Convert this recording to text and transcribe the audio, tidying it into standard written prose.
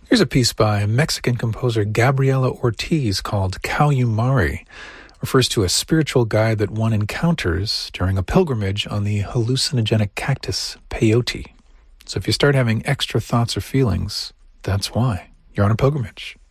Here's a piece by Mexican composer Gabriela Ortiz called Cayumari. Refers to a spiritual guide that one encounters during a pilgrimage on the hallucinogenic cactus peyote. So if you start having extra thoughts or feelings, that's why. You're on a pilgrimage.